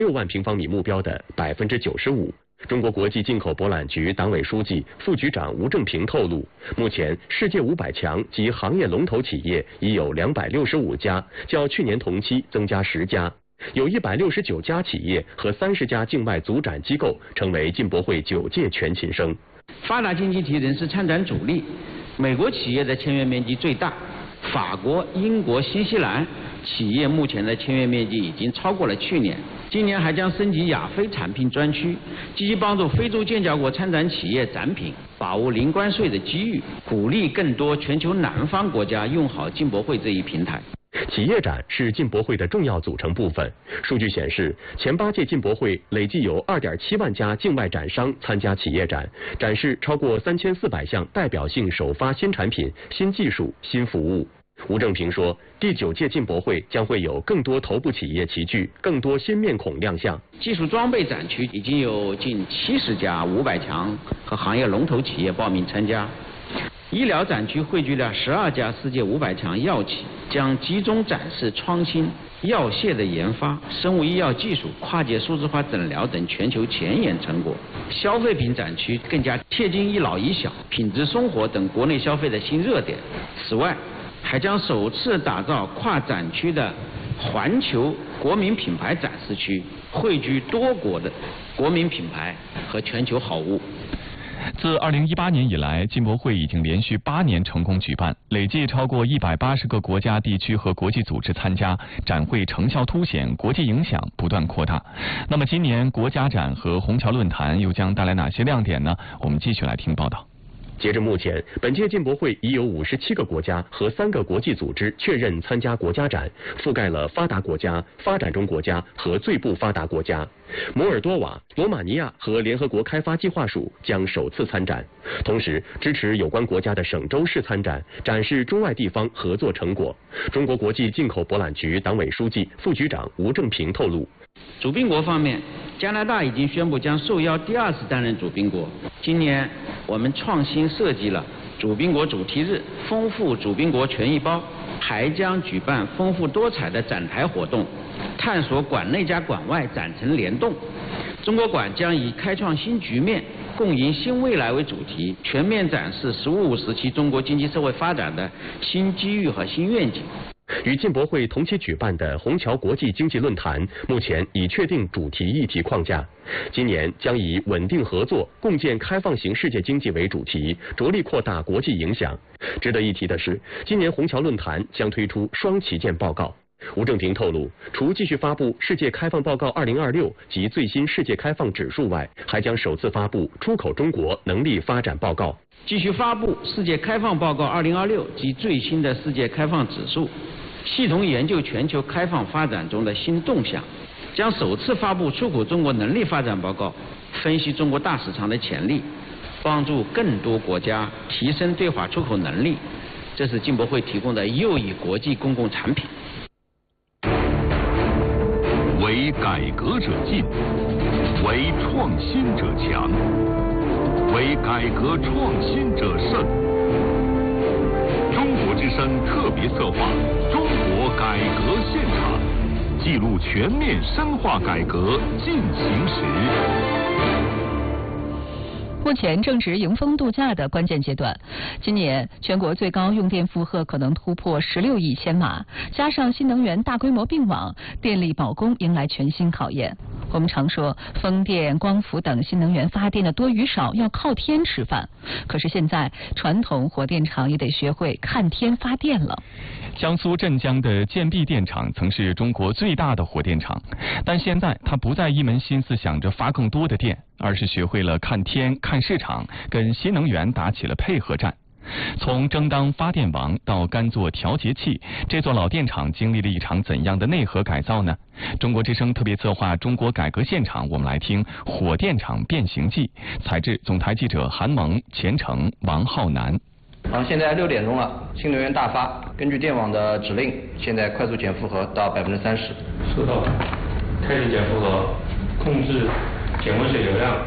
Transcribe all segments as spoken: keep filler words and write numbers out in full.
六万平方米目标的百分之九十五。中国国际进口博览局党委书记、副局长吴正平透露，目前世界五百强及行业龙头企业已有两百六十五家，较去年同期增加十家。有一百六十九家企业和三十家境外组展机构成为进博会九届全勤生。 发达经济体人士参展主力，美国企业的签约面积最大，法国、英国、新西兰企业目前的签约面积已经超过了去年。今年还将升级亚非产品专区，积极帮助非洲建交国参展企业展品，把握零关税的机遇，鼓励更多全球南方国家用好进博会这一平台。 企业展是进博会的重要组成部分。数据显示，前八届进博会累计有 二点七万家境外展商参加企业展，展示超过三千四百项代表性首发新产品、新技术、新服务。吴正平说，第九届进博会将会有更多头部企业齐聚，更多新面孔亮相。 技术装备展区已经有近七十家五百强和行业龙头企业报名参加。医疗展区汇聚了十二家世界五百强药企，将集中展示创新、药械的研发、生物医药技术、跨界数字化诊疗等全球前沿成果。消费品展区更加贴近一老一小、品质生活等国内消费的新热点。此外，还将首次打造跨展区的环球国民品牌展示区，汇聚多国的国民品牌和全球好物。 自二零一八年以来，进博会已经连续八年成功举办，累计超过一百八十个国家、地区和国际组织参加，展会成效凸显，国际影响不断扩大。那么今年国家展和虹桥论坛又将带来哪些亮点呢？我们继续来听报道。 截至目前，本届进博会已有五十七个国家和三个国际组织确认参加国家展，覆盖了发达国家、发展中国家和最不发达国家。摩尔多瓦、罗马尼亚和联合国开发计划署将首次参展，同时支持有关国家的省州市参展，展示中外地方合作成果。中国国际进口博览局党委书记、副局长吴正平透露， 主宾国方面，加拿大已经宣布将受邀第二次担任主宾国。今年我们创新设计了主宾国主题日，丰富主宾国权益包，还将举办丰富多彩的展台活动，探索馆内加馆外展陈联动。中国馆将以开创新局面、共赢新未来为主题，全面展示“十五五”时期中国经济社会发展的新机遇和新愿景。 与进博会同期举办的虹桥国际经济论坛目前已确定主题议题框架，今年将以稳定合作、共建开放型世界经济为主题，着力扩大国际影响。值得一提的是，今年虹桥论坛将推出双旗舰报告。吴正平透露，除继续发布《世界开放报告二零二六》及最新世界开放指数外，还将首次发布《出口中国能力发展报告》， 继续发布《世界开放报告二零二六》及最新的世界开放指数，系统研究全球开放发展中的新动向，将首次发布《出口中国能力发展报告》，分析中国大市场的潜力，帮助更多国家提升对华出口能力。这是进博会提供的又一国际公共产品。 为改革者进，为创新者强，为改革创新者胜。中国之声特别策划《中国改革现场》，记录全面深化改革进行时。 目前正值迎峰度假的关键阶段，今年全国最高用电负荷可能突破十六亿千瓦，加上新能源大规模并网，电力保供迎来全新考验。我们常说风电、光伏等新能源发电的多与少要靠天吃饭，可是现在传统火电厂也得学会看天发电了。 江苏镇江的建壁电厂曾是中国最大的火电厂，但现在它不再一门心思想着发更多的电，而是学会了看天、看市场，跟新能源打起了配合战。从争当发电王到甘做调节器，这座老电厂经历了一场怎样的内核改造呢？中国之声特别策划《中国改革现场》，我们来听《火电厂变形记》，采制总台记者韩萌、钱程、王浩南。 好，现在六点钟了，新能源大发，根据电网的指令，现在快速减负荷到百分之三十。 收到，开始减负荷，控制减温水流量，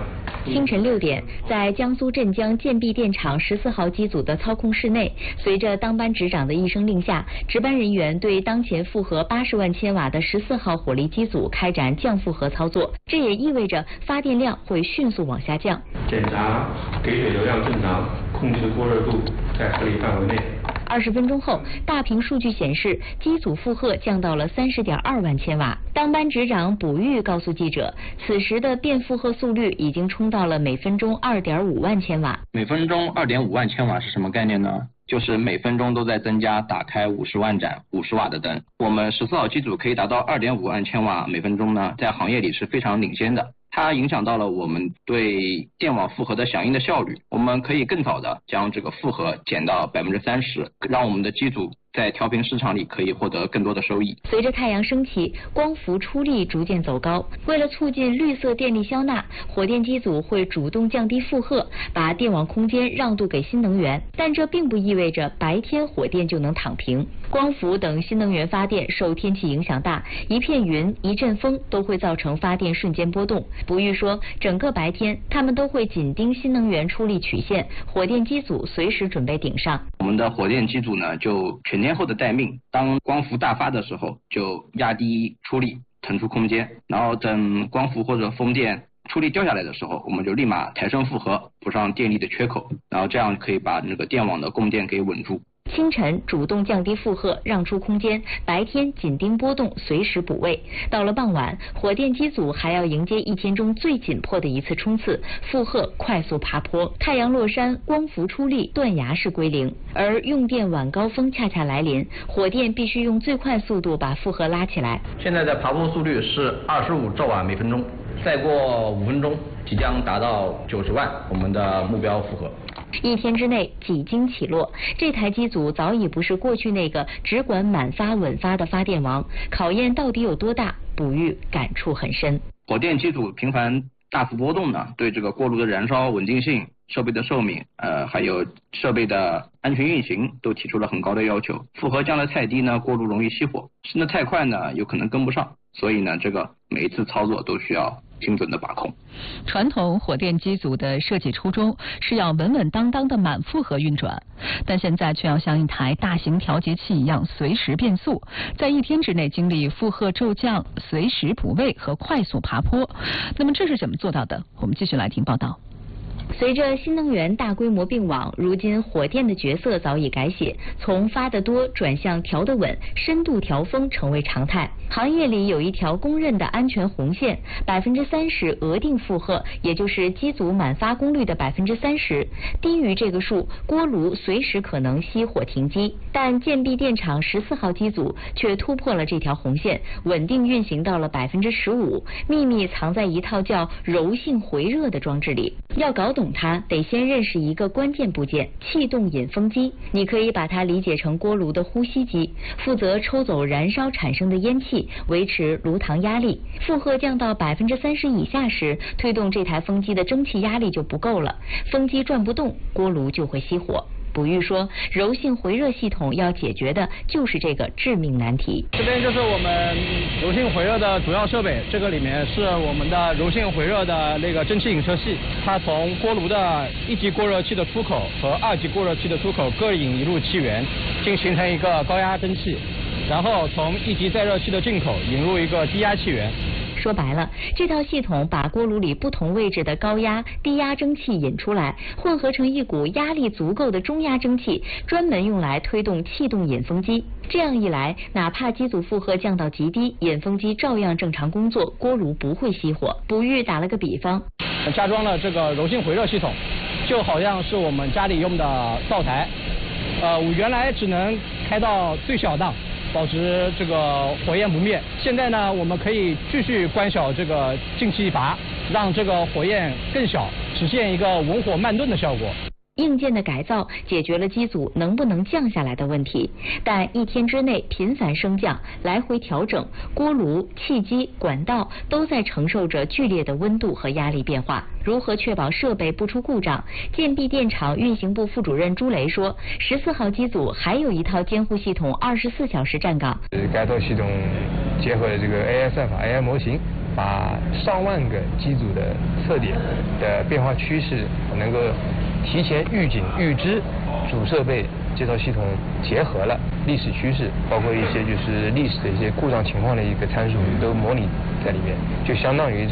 清晨六点，在江苏镇江建壁电厂十四号机组的操控室内，随着当班值长的一声令下，值班人员对当前负荷八十万千瓦的十四号火力机组开展降负荷操作，这也意味着发电量会迅速往下降。 检查给水流量正常，空气的过热度在合理范围内。 二十分钟后，大屏数据显示，机组负荷降到了三十点二万千瓦。当班值长卜玉告诉记者，此时的变负荷速率已经冲到了每分钟二点五万千瓦。 每分钟二点五万千瓦是什么概念呢？就是每分钟都在增加打开五十万盏五十瓦的灯。我们十四号机组可以达到二点五万千瓦每分钟呢，在行业里是非常领先的。它影响到了我们对电网负荷的响应的效率，我们可以更早的将这个负荷减到百分之三十，让我们的机组在调频市场里可以获得更多的收益。 随着太阳升起，光伏出力逐渐走高。为了促进绿色电力消纳，火电机组会主动降低负荷，把电网空间让渡给新能源。但这并不意味着白天火电就能躺平。光伏等新能源发电受天气影响大，一片云、一阵风都会造成发电瞬间波动。卜玉说，整个白天他们都会紧盯新能源出力曲线，火电机组随时准备顶上。 我们的火电机组呢，就全天候的待命，当光伏大发的时候，就压低出力，腾出空间，然后等光伏或者风电出力掉下来的时候，我们就立马抬升负荷，补上电力的缺口，然后这样可以把那个电网的供电给稳住。 清晨主动降低负荷，让出空间；白天紧盯波动，随时补位。到了傍晚，火电机组还要迎接一天中最紧迫的一次冲刺，负荷快速爬坡。太阳落山，光伏出力，断崖式归零。而用电晚高峰恰恰来临，火电必须用最快速度把负荷拉起来。 现在的爬坡速率是二十五兆瓦每分钟，再过五分钟即将达到九十万，我们的目标负荷。 一天之内几经起落，这台机组早已不是过去那个只管满发稳发的发电王，考验到底有多大，卜玉感触很深。 火电机组频繁大幅波动呢，对这个锅炉的燃烧稳定性、设备的寿命，呃，还有设备的安全运行都提出了很高的要求。负荷降得太低呢，锅炉容易熄火；升得太快呢，有可能跟不上。所以呢，这个每一次操作都需要精准的把控。 传统火电机组的设计初衷是要稳稳当当的满负荷运转，但现在却要像一台大型调节器一样随时变速，在一天之内经历负荷骤降、随时补位和快速爬坡。那么这是怎么做到的？我们继续来听报道。 随着新能源大规模并网，如今火电的角色早已改写，从发得多转向调得稳，深度调峰成为常态。行业里有一条公认的安全红线，百分之三十额定负荷，也就是机组满发功率的百分之三十。低于这个数，锅炉随时可能熄火停机。但建壁电厂十四号机组却突破了这条红线，稳定运行到了百分之十五，秘密藏在一套叫柔性回热的装置里。要搞懂它，得先认识一个关键部件——气动引风机。你可以把它理解成锅炉的呼吸机，负责抽走燃烧产生的烟气，维持炉膛压力。负荷降到百分之三十以下时，推动这台风机的蒸汽压力就不够了，风机转不动，锅炉就会熄火。卜玉说，柔性回热系统要解决的就是这个致命难题。 这边就是我们柔性回热的主要设备，这个里面是我们的柔性回热的那个蒸汽引射器，它从锅炉的一级过热器的出口和二级过热器的出口各引一路气源，并形成一个高压蒸汽，然后从一级载热器的进口引入一个低压气源。 说白了，这套系统把锅炉里不同位置的高压、低压蒸汽引出来，混合成一股压力足够的中压蒸汽，专门用来推动气动引风机。这样一来，哪怕机组负荷降到极低，引风机照样正常工作，锅炉不会熄火。卜玉打了个比方， 加装了这个柔性回热系统，就好像是我们家里用的灶台，呃，我原来只能开到最小档，保持这个火焰不灭。现在呢，我们可以继续关小这个进气阀，让这个火焰更小，实现一个文火慢炖的效果。 硬件的改造解决了机组能不能降下来的问题，但一天之内频繁升降、来回调整，锅炉、气机、管道都在承受着剧烈的温度和压力变化。如何确保设备不出故障？建壁电厂运行部副主任朱雷说，十四号机组还有一套监护系统，二十四小时站岗。 该套系统结合了这个 A I 算法、A I 模型， 把上万个机组的测点的变化趋势能够提前预警预知，主设备这套系统结合了历史趋势，包括一些就是历史的一些故障情况的一个参数都模拟在里面，就相当于这